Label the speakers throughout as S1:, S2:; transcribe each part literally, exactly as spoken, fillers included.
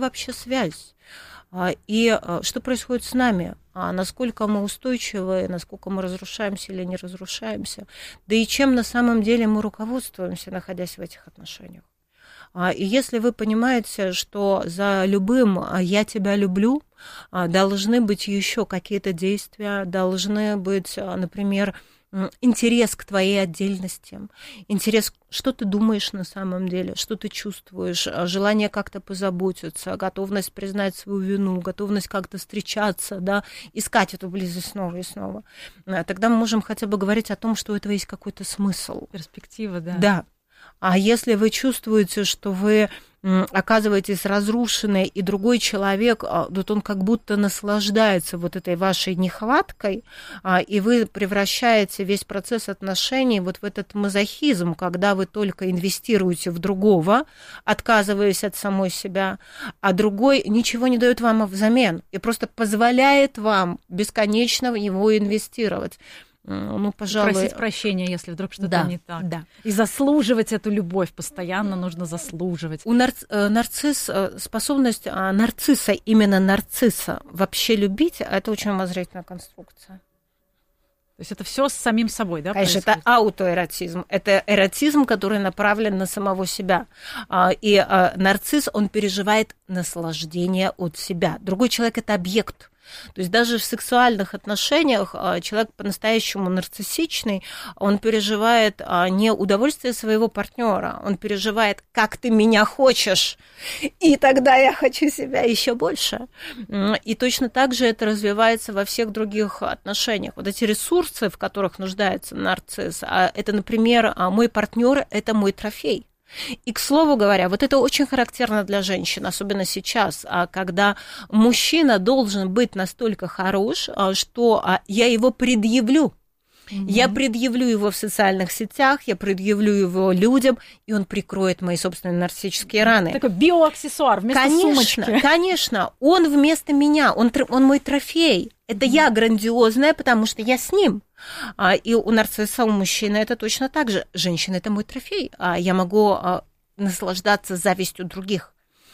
S1: вообще связь? И что происходит с нами? Насколько мы устойчивы, насколько мы разрушаемся или не разрушаемся? Да и чем на самом деле мы руководствуемся, находясь в этих отношениях? И если вы понимаете, что за любым «я тебя люблю» должны быть еще какие-то действия, должны быть, например, интерес к твоей отдельности, интерес, что ты думаешь на самом деле, что ты чувствуешь, желание как-то позаботиться, готовность признать свою вину, готовность как-то встречаться, да, искать эту близость снова и снова. Тогда мы можем хотя бы говорить о том, что у этого есть какой-то смысл.
S2: Перспектива, да.
S1: Да. А если вы чувствуете, что вы оказываетесь разрушенной, и другой человек, вот он как будто наслаждается вот этой вашей нехваткой, и вы превращаете весь процесс отношений вот в этот мазохизм, когда вы только инвестируете в другого, отказываясь от самой себя, а другой ничего не дает вам взамен и просто позволяет вам бесконечно в него инвестировать. Ну, пожалуй...
S2: Просить прощения, если вдруг что-то
S1: да,
S2: не так.
S1: Да.
S2: И заслуживать эту любовь, постоянно нужно заслуживать.
S1: У нар... нарцисс, способность нарцисса, именно нарцисса, вообще любить, это очень умозрительная конструкция.
S2: То есть это все с самим собой, да?
S1: Конечно,
S2: происходит?
S1: Это аутоэротизм. Это эротизм, который направлен на самого себя. И нарцисс, он переживает наслаждение от себя. Другой человек – это объект. То есть даже в сексуальных отношениях человек по-настоящему нарциссичный, он переживает не удовольствие своего партнера, он переживает, как ты меня хочешь, и тогда я хочу себя еще больше. И точно так же это развивается во всех других отношениях. Вот эти ресурсы, в которых нуждается нарцисс, это, например, мой партнер – это мой трофей. И, к слову говоря, вот это очень характерно для женщин, особенно сейчас, когда мужчина должен быть настолько хорош, что я его предъявлю. Mm-hmm. Я предъявлю его в социальных сетях, я предъявлю его людям, и он прикроет мои собственные нарциссические раны.
S2: Такой биоаксессуар вместо
S1: конечно,
S2: сумочки.
S1: Конечно, он вместо меня, он, он мой трофей. Это mm-hmm. я грандиозная, потому что я с ним. И у нарцисса, у мужчины это точно так же. Женщина – это мой трофей. Я могу наслаждаться завистью других.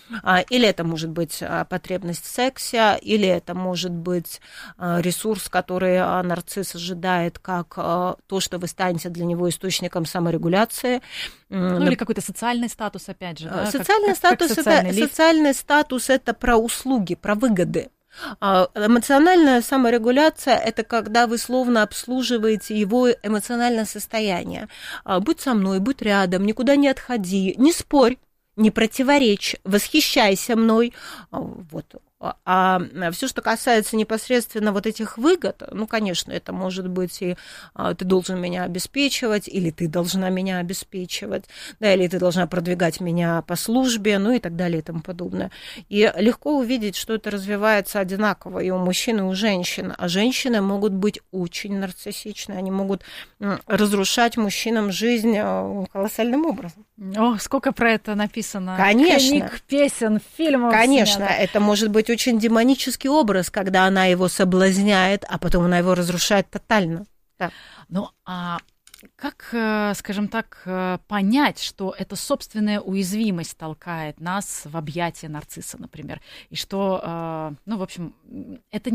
S1: Или это может быть потребность в сексе, или это может быть ресурс, который нарцисс ожидает, как то, что вы станете для него источником саморегуляции.
S2: Ну, или какой-то социальный статус, опять же. Да?
S1: Социальный,
S2: как,
S1: статус,
S2: как социальный,
S1: это, социальный статус – это про услуги, про выгоды. Эмоциональная саморегуляция – это когда вы словно обслуживаете его эмоциональное состояние. Будь со мной, будь рядом, никуда не отходи, не спорь, не противоречь, восхищайся мной. Вот. А все, что касается непосредственно вот этих выгод, ну, конечно, это может быть и ты должен меня обеспечивать, или ты должна меня обеспечивать, да, или ты должна продвигать меня по службе, ну и так далее и тому подобное. И легко увидеть, что это развивается одинаково и у мужчин, и у женщин. А женщины могут быть очень нарциссичны, они могут разрушать мужчинам жизнь колоссальным образом.
S2: О, сколько про это написано.
S1: Конечно.
S2: Книг, песен, фильмов.
S1: Конечно,
S2: снято.
S1: Это может быть очень демонический образ, когда она его соблазняет, а потом она его разрушает тотально. Да.
S2: Ну, а как, скажем так, понять, что эта собственная уязвимость толкает нас в объятия нарцисса, например, и что, ну, в общем, это...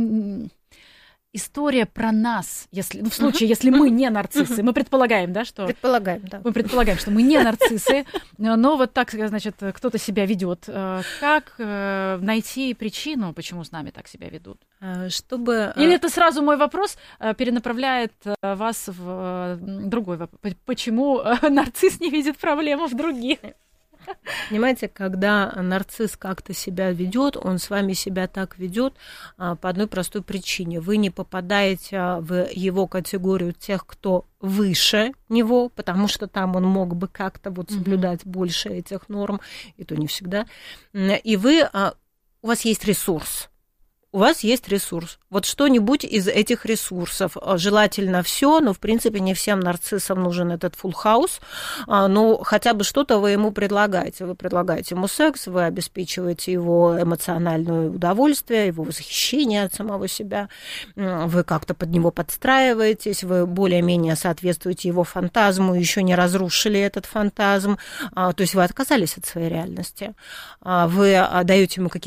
S2: История про нас, если, ну, в случае, uh-huh. если мы не нарциссы, uh-huh. мы предполагаем, да, что...
S1: Предполагаем, да.
S2: Мы предполагаем, что мы не нарциссы, но вот так, значит, кто-то себя ведет. Как найти причину, почему с нами так себя ведут?
S1: Чтобы...
S2: Или это сразу мой вопрос перенаправляет вас в другой вопрос. Почему нарцисс не видит проблему в других?
S1: Понимаете, когда нарцисс как-то себя ведет, он с вами себя так ведет по одной простой причине. Вы не попадаете в его категорию тех, кто выше него, потому что там он мог бы как-то вот соблюдать mm-hmm. больше этих норм, и то не всегда. И вы, у вас есть ресурс. У вас есть ресурс. Вот что-нибудь из этих ресурсов. Желательно все, но, в принципе, не всем нарциссам нужен этот full house. Но хотя бы что-то вы ему предлагаете. Вы предлагаете ему секс, вы обеспечиваете его эмоциональное удовольствие, его восхищение от самого себя. Вы как-то под него подстраиваетесь, вы более-менее соответствуете его фантазму, еще не разрушили этот фантазм. То есть вы отказались от своей реальности. Вы даете ему какие-то